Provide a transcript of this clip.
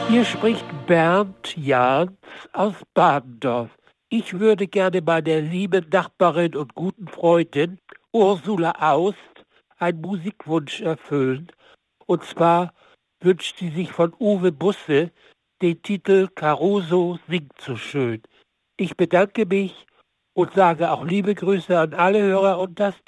Hier spricht Bernd Jahns aus Badendorf. Ich würde gerne meiner lieben Nachbarin und guten Freundin Ursula Aust einen Musikwunsch erfüllen. Und zwar wünscht sie sich von Uwe Busse den Titel Caruso singt so schön. Ich bedanke mich und sage auch liebe Grüße an alle Hörer und das